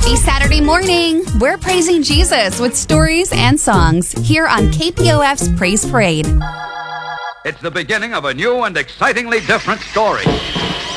Happy Saturday morning. We're praising Jesus with stories and songs here on KPOF's Praise Parade. It's the beginning of a new and excitingly different story.